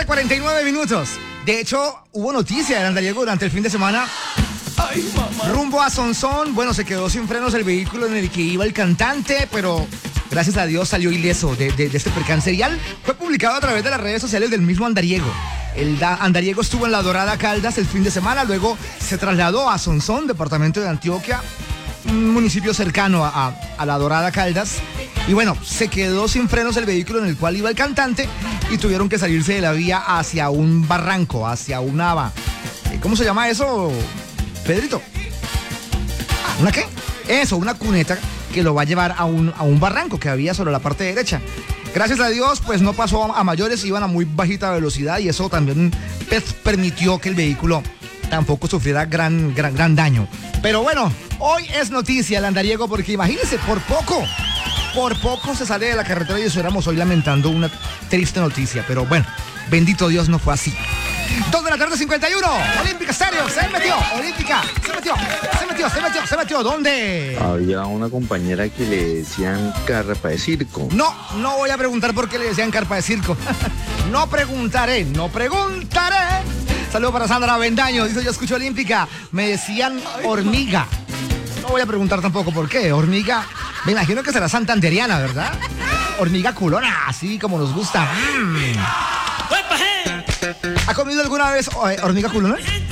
49 minutos. De hecho, hubo noticia de Andariego durante el fin de semana. Rumbo a Sonsón, bueno, se quedó sin frenos el vehículo en el que iba el cantante, pero gracias a Dios salió ileso de este percance serial. Fue publicado a través de las redes sociales del mismo Andariego. El Andariego estuvo en La Dorada Caldas el fin de semana, luego se trasladó a Sonsón, departamento de Antioquia, un municipio cercano a La Dorada Caldas. Y bueno, se quedó sin frenos el vehículo en el cual iba el cantante y tuvieron que salirse de la vía hacia un barranco, hacia una... ¿Cómo se llama eso, Pedrito? ¿Una qué? Eso, una cuneta que lo va a llevar a un barranco que había sobre la parte derecha. Gracias a Dios, pues no pasó a mayores, iban a muy bajita velocidad y eso también permitió que el vehículo tampoco sufriera gran daño. Pero bueno, hoy es noticia el Andariego porque imagínense, por poco se sale de la carretera y estuviéramos hoy lamentando una triste noticia. Pero bueno, bendito Dios, no fue así. 2:51 Olímpica Estéreo, se metió. Olímpica, se metió. ¿Dónde? Había una compañera que le decían carpa de circo. No voy a preguntar por qué le decían carpa de circo. No preguntaré. Saludos para Sandra Bendaño, dice: yo escucho Olímpica, me decían hormiga. No voy a preguntar tampoco por qué. Hormiga, me imagino que será santanderiana, ¿verdad? Hormiga culona, así como nos gusta. ¿Ha comido alguna vez hormiga culona?